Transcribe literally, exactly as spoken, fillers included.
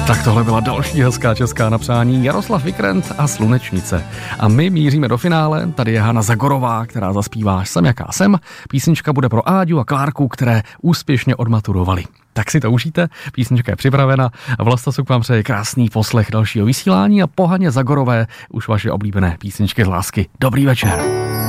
Tak tohle byla další hezká česká napřání, Jaroslav Vikrent a Slunečnice. A my míříme do finále, tady je Hana Zagorová, která zaspívá Jsem jaká jsem. Písnička bude pro Áďu a Klárku, které úspěšně odmaturovali. Tak si to užijte, písnička je připravena. Vlastosuk vám přeje krásný poslech dalšího vysílání a po Haně Zagorové už vaše oblíbené písničky z lásky. Dobrý večer.